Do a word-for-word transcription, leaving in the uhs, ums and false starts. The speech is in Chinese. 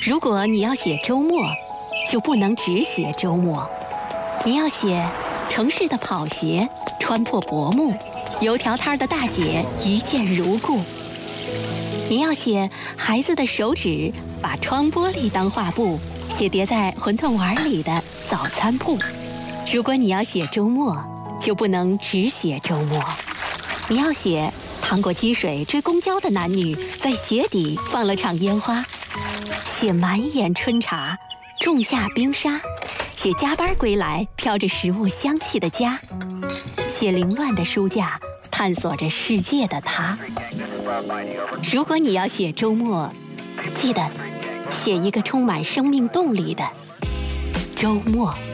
如果你要写周末，就不能只写周末，你要写城市的跑鞋穿破薄幕，油条摊的大姐一见如故。你要写孩子的手指把窗玻璃当画布，写叠在馄饨碗里的早餐铺。如果你要写周末，就不能只写周末，你要写趟过积水追公交的男女在鞋底放了场烟花，写满眼春茶仲夏冰沙，写加班归来飘着食物香气的家，写凌乱的书架探索着世界的他。如果你要写周末，记得写一个充满生命动力的周末。